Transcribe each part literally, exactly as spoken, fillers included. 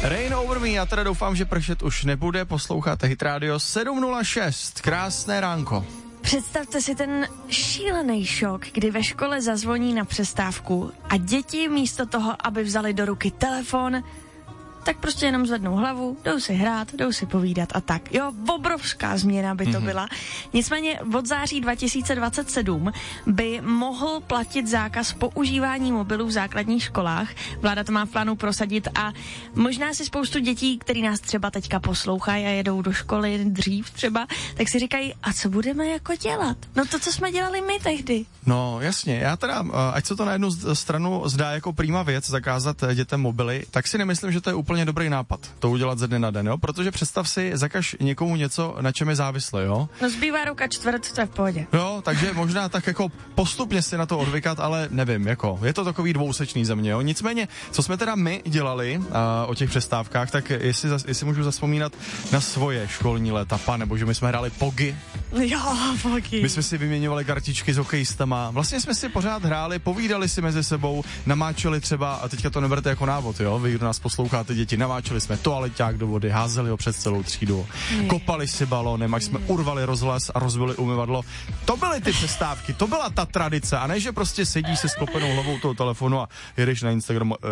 Rain Over Me, já teda doufám, že pršet už nebude, posloucháte Hit Radio sedm nula šest, krásné ránko. Představte si ten šílený šok, kdy ve škole zazvoní na přestávku a děti místo toho, aby vzali do ruky telefon, tak prostě jenom zvednou hlavu, jdou si hrát, jdou si povídat a tak. Jo, obrovská změna by to mm-hmm. byla. Nicméně od září dva tisíce dvacet sedm by mohl platit zákaz používání mobilů v základních školách. Vláda to má v plánu prosadit a možná si spoustu dětí, který nás třeba teďka poslouchají a jedou do školy dřív třeba, tak si říkají, a co budeme jako dělat? No to, co jsme dělali my tehdy. No jasně, já teda, ať se to na jednu stranu zdá jako prima věc, zakázat dětem mobily, tak si nemyslím, že to je úplně dobrý nápad, to udělat ze dne na den, jo? Protože představ si, zakaž někomu něco, na čem je závislý, jo? No zbývá ruka čtvrt, to je v pohodě. Jo, takže možná tak jako postupně si na to odvykat, ale nevím, jako, je to takový dvousečný za mě, jo? Nicméně, co jsme teda my dělali uh, o těch přestávkách, tak jestli, jestli můžu zaspomínat na svoje školní léta, nebo že my jsme hráli pogy. Jo, pogy. My jsme si vyměňovali kartičky s hokejistama, vlastně jsme si pořád hráli, povídali si mezi sebou, namáčeli třeba, a teďka to neberte jako návod, jo? Vy, kdo nás posloucháte, děti, naváčeli jsme toaleťák do vody, házeli ho přes celou třídu, je. kopali si balónem, až jsme urvali rozhlas a rozbili umyvadlo. To byly ty přestávky, to byla ta tradice, a ne, že prostě sedíš se sklopenou hlavou toho telefonu a jedeš na Instagram. Uh,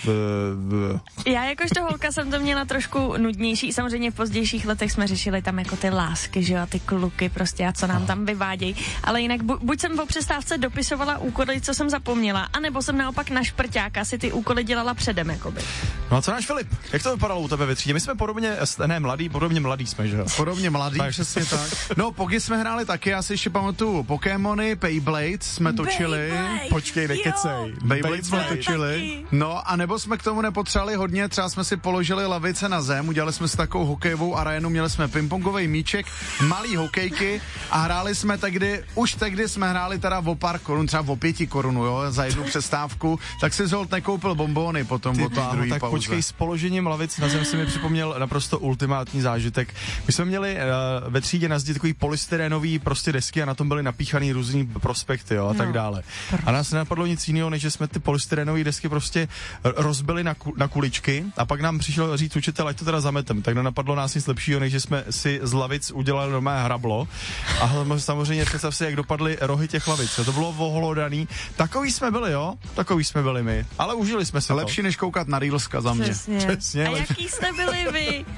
uh, uh. Já jakožto holka jsem to měla trošku nudnější, samozřejmě v pozdějších letech jsme řešili tam jako ty lásky, že jo, ty kluky prostě a co nám tam vyvádějí, ale jinak bu- buď jsem po přestávce dopisovala úkoly, co jsem zapomněla, anebo jsem naopak na šprťáka si ty úkoly dělala předem, jakoby. No a co náš Filip? Jak to vypadalo u tebe ve třídě? My jsme podobně, ne mladý, podobně mladý jsme, že jo? Podobně mladý, tak. Přesně tak. No, poky jsme hráli taky, já si ještě pamatuju Pokémony, Beyblade jsme točili. Beyblade. Počkej, nekecej. Beyblade jsme točili. No, a nebo jsme k tomu nepotřebovali hodně, třeba jsme si položili lavice na zem, udělali jsme si takovou hokejovou arénu, měli jsme pingpongový míček, malý hokejky a hráli jsme tehdy, už tehdy jsme hráli teda o pár korun, třeba o pěti korun, jo, za jednu přestávku, tak si zholt nekoupil bonbony potom o té druhé tak pauze. Počkej, s položením lavic na zem si mi připomněl naprosto ultimátní zážitek. My jsme měli uh, ve třídě na zdi takový polystyrenový prostě desky a na tom byly napíchaný různý prospekty, jo, a no. tak dále. A nás nenapadlo nic jiného, než že jsme ty polystyrenové desky prostě rozbili na, ku, na kuličky a pak nám přišel říct učitel, ať to teda zametem. Tak nenapadlo nás nic lepšího, než že jsme si z lavic udělali normálně hrablo. A samozřejmě představ si, jak dopadly rohy těch lavic. To bylo vohlodaný. Takový jsme byli, jo? Takový jsme byli my. Ale užili jsme se. Lepší, než koukat na Reelska za mě. Přesně. Přesně. A jaký jste byli vy?